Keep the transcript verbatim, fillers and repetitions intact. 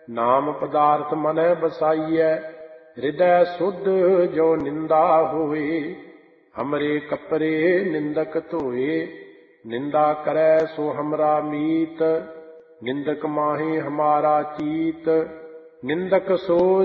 ਨਾਮ ਪਦਾਰਥ ਮਨੈ ਬਸਾਈਐ, ਹਿਰਦੈ ਸੁਧ ਜੋ ਨਿੰਦਾ ਹੋਏ। ਹਮਰੇ ਕੱਪੜੇ ਨਿੰਦਕ ਧੋਏ, ਨਿੰਦਾ ਕਰੈ ਸੋ ਹਮਰਾ ਮੀਤ। ਨਿੰਦਕ ਮਾਹੇ ਹਮਾਰਾ ਚੀਤ, ਨਿੰਦਕ ਸੋ